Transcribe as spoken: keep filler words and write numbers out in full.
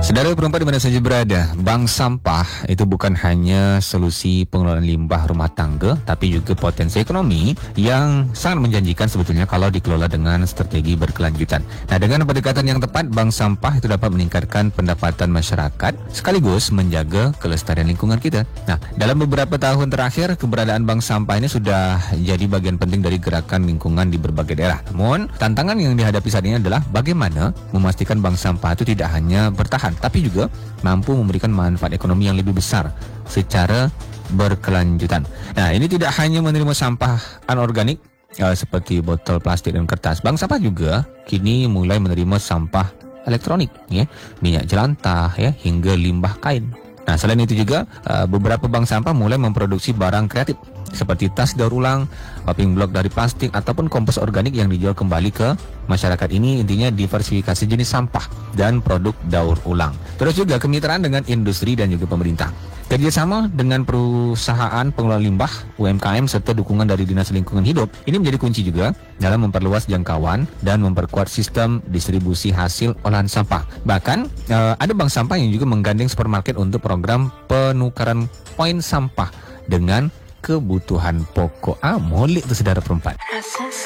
Saudara perempat di mana saja berada, bank sampah itu bukan hanya solusi pengelolaan limbah rumah tangga, tapi juga potensi ekonomi yang sangat menjanjikan sebetulnya kalau dikelola dengan strategi berkelanjutan. Nah, dengan pendekatan yang tepat, bank sampah itu dapat meningkatkan pendapatan masyarakat sekaligus menjaga kelestarian lingkungan kita. Nah, dalam beberapa tahun terakhir, keberadaan bank sampah ini sudah jadi bagian penting dari gerakan lingkungan di berbagai daerah. Namun, tantangan yang dihadapi saat ini adalah bagaimana memastikan bank sampah itu tidak hanya bertahan, tapi juga mampu memberikan manfaat ekonomi yang lebih besar secara berkelanjutan. Nah, ini tidak hanya menerima sampah anorganik uh, seperti botol plastik dan kertas. Bank sampah juga kini mulai menerima sampah elektronik, ya, minyak jelantah, ya, hingga limbah kain. Nah, selain itu juga uh, beberapa bank sampah mulai memproduksi barang kreatif seperti tas daur ulang, popping block dari plastik, ataupun kompos organik yang dijual kembali ke masyarakat. Ini intinya diversifikasi jenis sampah dan produk daur ulang. Terus juga kemitraan dengan industri dan juga pemerintah. Kerjasama dengan perusahaan pengelola limbah, U M K M, serta dukungan dari Dinas Lingkungan Hidup ini menjadi kunci juga dalam memperluas jangkauan dan memperkuat sistem distribusi hasil olahan sampah. Bahkan eh, ada bank sampah yang juga menggandeng supermarket untuk program penukaran poin sampah dengan kebutuhan pokok. Ah, molek tu saudara perempat.